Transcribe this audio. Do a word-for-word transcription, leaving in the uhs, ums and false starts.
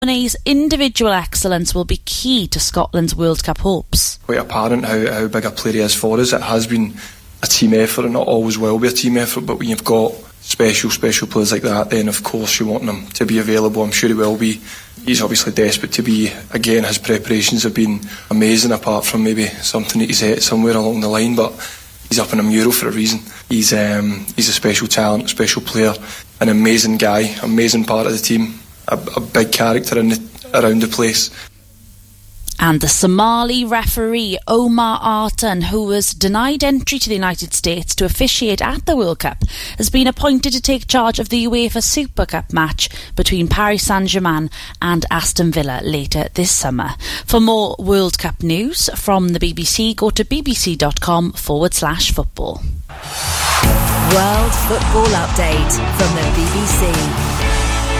McTominay's individual excellence will be key to Scotland's World Cup hopes. Quite apparent how, how big a player he is for us. It has been a team effort, and not always will be a team effort, but when you've got special, special players like that, then of course you want them to be available. I'm sure he will be. He's obviously desperate to be. Again, his preparations have been amazing, apart from maybe something that he's hit somewhere along the line, but he's up in a mural for a reason. He's um, he's a special talent, a special player, an amazing guy, amazing part of the team, a, a big character in the, around the place. And the Somali referee Omar Artan, who was denied entry to the United States to officiate at the World Cup, has been appointed to take charge of the UEFA Super Cup match between Paris Saint-Germain and Aston Villa later this summer. For more World Cup news from the B B C, go to bbc.com forward slash football. World Football Update from the B B C.